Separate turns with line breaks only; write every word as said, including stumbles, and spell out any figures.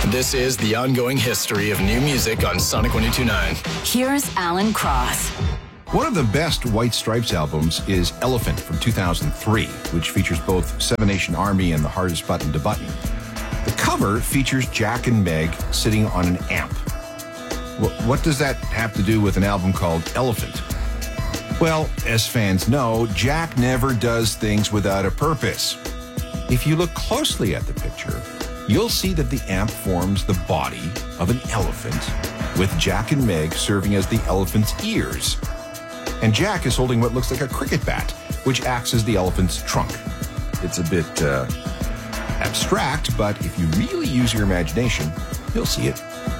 This is the ongoing history of new music on Sonic one oh two point nine.
Here's Alan Cross.
One of the best White Stripes albums is Elephant from two thousand three, which features both Seven Nation Army and The Hardest Button to Button. The cover features Jack and Meg sitting on an amp. Well, what does that have to do with an album called Elephant? Well, as fans know, Jack never does things without a purpose. If you look closely at the picture, you'll see that the amp forms the body of an elephant, with Jack and Meg serving as the elephant's ears. And Jack is holding what looks like a cricket bat, which acts as the elephant's trunk. It's a bit uh, abstract, but if you really use your imagination, you'll see it.